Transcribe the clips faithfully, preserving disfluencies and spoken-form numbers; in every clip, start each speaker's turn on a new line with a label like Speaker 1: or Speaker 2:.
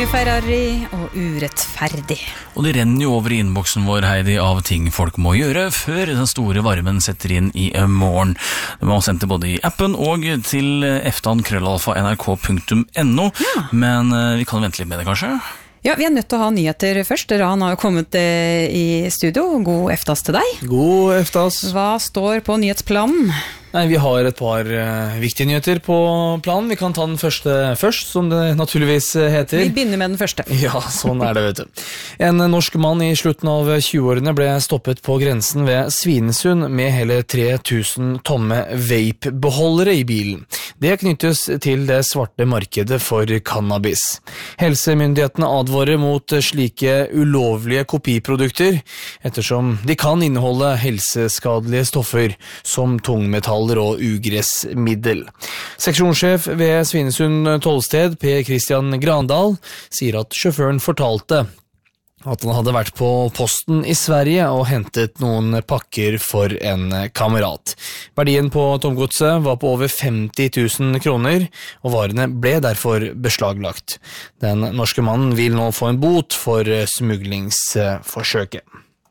Speaker 1: Unge Ferrari og urettferdig.
Speaker 2: Og det renner jo over I innboksen vår, Heidi, av ting folk må gjøre før den store varmen setter inn I morgen. Det må sendt både I appen og til eftan krøllalfa nrk punktum no, ja. Men vi kan vente litt med det kanskje?
Speaker 1: Ja, vi er nødt til å ha nyheter først. Ran har jo kommet eh, I studio. God eftas til deg.
Speaker 3: God eftas.
Speaker 1: Hva står på nyhetsplanen?
Speaker 3: Nei, vi har et par uh, viktige nyheter på planen. Vi kan ta den første først, som det naturligvis heter.
Speaker 1: Vi begynner med den første.
Speaker 3: Ja, sånn er det, vet du. En norsk mann I slutten av tjueårene ble stoppet på grensen ved Svinesund med hele tre tusen tomme vape-beholdere I bilen. Det knyttes til det svarte markedet for cannabis. Helsemyndighetene advarer mot slike ulovlige kopiprodukter, ettersom de kan inneholde helseskadelige stoffer som tungmetall og ugressmiddel. Seksjonssjef ved Svinesund tollsted, Per Christian Grandal, sier at sjåføren fortalte at han hadde vært på posten I Sverige og hentet noen pakker for en kamerat. Verdien på tomgodset var på over femti tusen kroner, og varene ble derfor beslaglagt. Den norske mannen vil nå få en bot for smuglingsforsøket.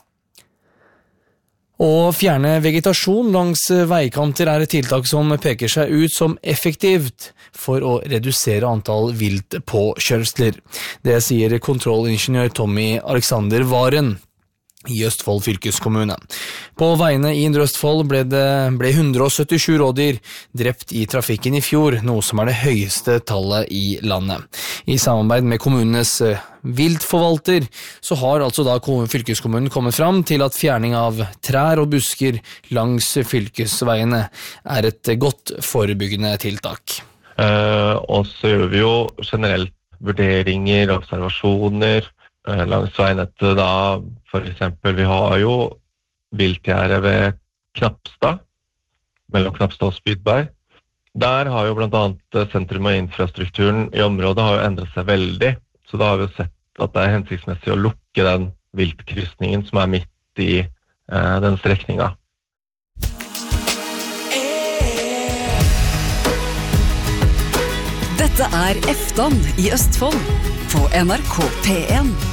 Speaker 3: Å fjerne vegetasjon langs veikanter er et tiltak som peker seg ut som effektivt for å redusere antall viltpåkjørsler. Det sier kontrollingeniør Tommy Alexander Varen I Østfold fylkeskommune. På veiene I Indre Østfold ble det ble hundre og syttisju rådyr drept I trafikken I fjor, noe som er det høyeste tallet I landet. I samarbeid med kommunenes viltforvalter, så har altså da fylkeskommunen kommet fram til at fjerning av trær og busker langs fylkesveiene er et godt forebyggende tiltak.
Speaker 4: Uh, og så gjør vi jo generelt vurderinger, observasjoner, langs veinettet da, for eksempel, vi har jo viltgjerde ved Knapstad, mellom Knapstad og Spydberg. Der har jo blant annet sentrum og infrastrukturen I området har jo endret seg veldig, så da har vi jo sett at det er hensiktsmessig å lukke den viltkrysningen som er midt I eh, den strekningen.
Speaker 5: Dette er Eftan I Østfold på NRK P en.